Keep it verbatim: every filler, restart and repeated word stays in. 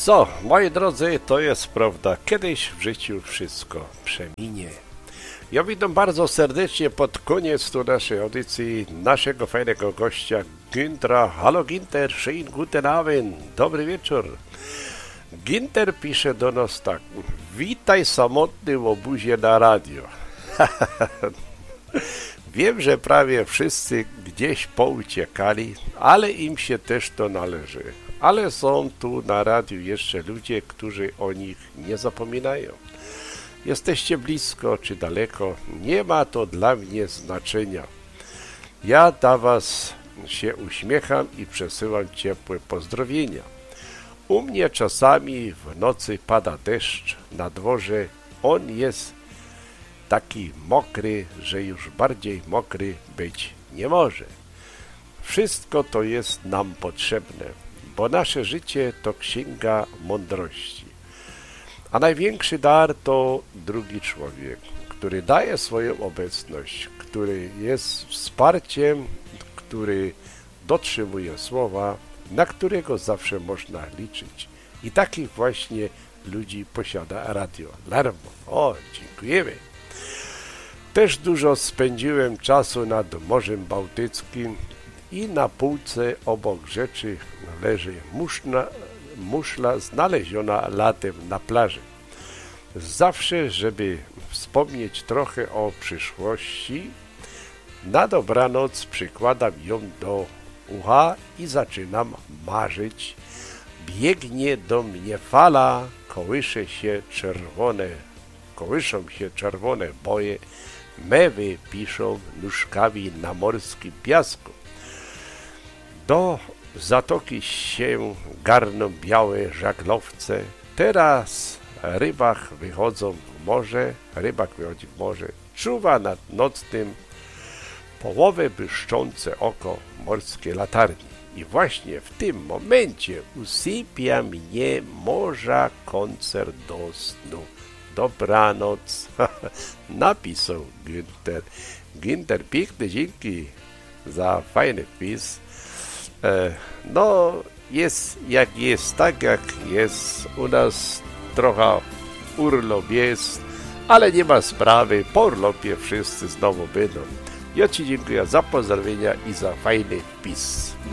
Co, moi drodzy, to jest prawda. Kiedyś w życiu wszystko przeminie. Ja witam bardzo serdecznie pod koniec tu naszej audycji naszego fajnego gościa Güntera. Hallo Günther, schönen guten Abend, dobry wieczór. Günther pisze do nas tak: witaj samotny w obuzie na radio. Wiem, że prawie wszyscy gdzieś pouciekali, ale im się też to należy. Ale są tu na radiu jeszcze ludzie, którzy o nich nie zapominają. Jesteście blisko czy daleko, nie ma to dla mnie znaczenia. Ja do was się uśmiecham i przesyłam ciepłe pozdrowienia. U mnie czasami w nocy pada deszcz na dworze. On jest taki mokry, że już bardziej mokry być nie może. Wszystko to jest nam potrzebne, bo nasze życie to księga mądrości. A największy dar to drugi człowiek, który daje swoją obecność, który jest wsparciem, który dotrzymuje słowa, na którego zawsze można liczyć. I takich właśnie ludzi posiada Radio Larmo. O, dziękujemy. Też dużo spędziłem czasu nad Morzem Bałtyckim i na półce obok rzeczy leży muszla, muszla znaleziona latem na plaży. Zawsze, żeby wspomnieć trochę o przyszłości, na dobranoc przykładam ją do ucha i zaczynam marzyć. Biegnie do mnie fala, kołysze się czerwone, kołyszą się czerwone boje, mewy piszą nóżkami na morskim piasku. Do zatoki się garną białe żaglowce. Teraz rybach wychodzą w morze, rybak wychodzi w morze, czuwa nad nocnym połowę błyszczące oko morskiej latarni. I właśnie w tym momencie usypia mnie morza koncert do snu. Dobranoc. Napisał Günther. Günther, piękne dzięki za fajny wpis. E, no, jest jak jest, tak jak jest. U nas trochę urlop jest, ale nie ma sprawy. Po urlopie wszyscy znowu będą. Ja ci dziękuję za pozdrowienia i za fajny wpis.